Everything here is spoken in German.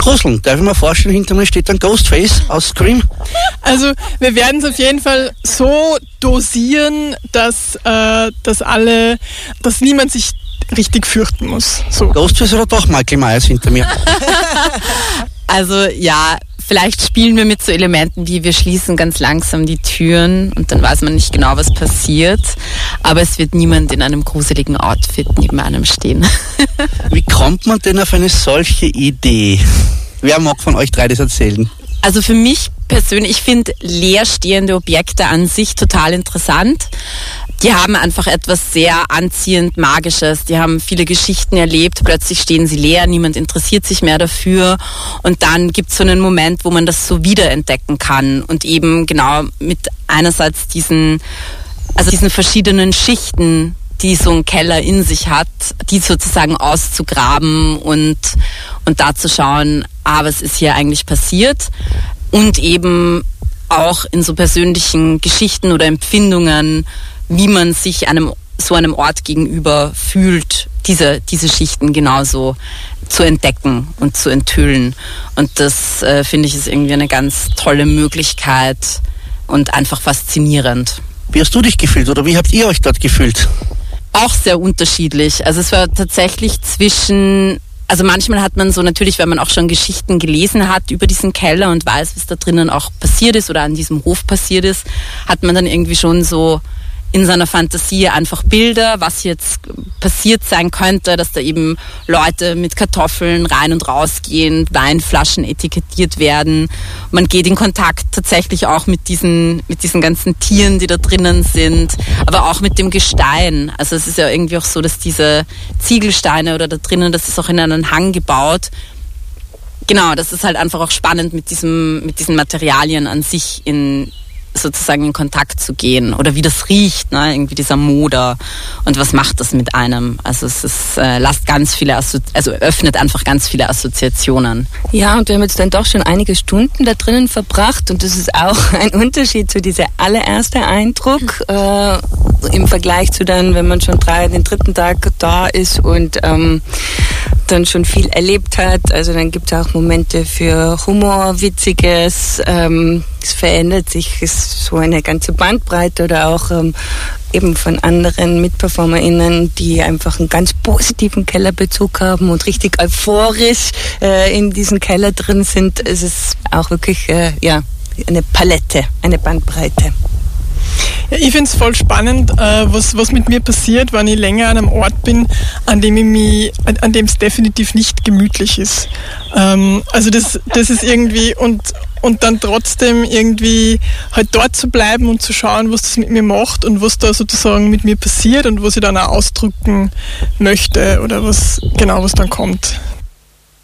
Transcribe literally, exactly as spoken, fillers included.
gruseln. Darf ich mir vorstellen, hinter mir steht ein Ghostface aus Scream? Also wir werden es auf jeden Fall so dosieren, dass, äh, dass alle, dass niemand sich richtig fürchten muss. So. Ghostface oder doch Michael Myers hinter mir? Also ja, vielleicht spielen wir mit so Elementen wie wir schließen ganz langsam die Türen und dann weiß man nicht genau, was passiert. Aber es wird niemand in einem gruseligen Outfit neben einem stehen. Wie kommt man denn auf eine solche Idee? Wer mag von euch drei das erzählen? Also für mich persönlich, ich finde leerstehende Objekte an sich total interessant. Die haben einfach etwas sehr anziehend Magisches. Die haben viele Geschichten erlebt. Plötzlich stehen sie leer, niemand interessiert sich mehr dafür. Und dann gibt es so einen Moment, wo man das so wiederentdecken kann. Und eben genau mit einerseits diesen, also diesen verschiedenen Schichten, die so ein Keller in sich hat, die sozusagen auszugraben und, und da zu schauen, ah, was ist hier eigentlich passiert? Und eben auch in so persönlichen Geschichten oder Empfindungen, wie man sich einem so einem Ort gegenüber fühlt, diese, diese Schichten genauso zu entdecken und zu enthüllen. Und das, äh, finde ich, ist irgendwie eine ganz tolle Möglichkeit und einfach faszinierend. Wie hast du dich gefühlt oder wie habt ihr euch dort gefühlt? Auch sehr unterschiedlich. Also es war tatsächlich zwischen, also manchmal hat man so natürlich, wenn man auch schon Geschichten gelesen hat über diesen Keller und weiß, was da drinnen auch passiert ist oder an diesem Hof passiert ist, hat man dann irgendwie schon so in seiner Fantasie einfach Bilder, was jetzt passiert sein könnte, dass da eben Leute mit Kartoffeln rein und raus gehen, Weinflaschen etikettiert werden. Man geht in Kontakt tatsächlich auch mit diesen, mit diesen ganzen Tieren, die da drinnen sind, aber auch mit dem Gestein. Also es ist ja irgendwie auch so, dass diese Ziegelsteine oder da drinnen, das ist auch in einen Hang gebaut. Genau, das ist halt einfach auch spannend, mit diesem, mit diesen Materialien an sich in sozusagen in Kontakt zu gehen oder wie das riecht, ne? Irgendwie dieser Moder und was macht das mit einem. Also es ist, äh, lasst ganz viele, Assozi- also öffnet einfach ganz viele Assoziationen. Ja, und wir haben jetzt dann doch schon einige Stunden da drinnen verbracht und das ist auch ein Unterschied zu dieser allererste Eindruck äh, im Vergleich zu dann, wenn man schon drei, den dritten Tag da ist und ähm, dann schon viel erlebt hat. Also dann gibt es auch Momente für Humor, Witziges, ähm, es verändert sich, es ist so eine ganze Bandbreite oder auch ähm, eben von anderen MitperformerInnen, die einfach einen ganz positiven Kellerbezug haben und richtig euphorisch äh, in diesem Keller drin sind. Es ist auch wirklich äh, ja, eine Palette, eine Bandbreite. Ja, ich finde es voll spannend, äh, was, was mit mir passiert, wenn ich länger an einem Ort bin, an dem ich mich, an, an dem es definitiv nicht gemütlich ist. Ähm, also das, das ist irgendwie und und dann trotzdem irgendwie halt dort zu bleiben und zu schauen, was das mit mir macht und was da sozusagen mit mir passiert und was ich dann auch ausdrücken möchte oder was genau was dann kommt.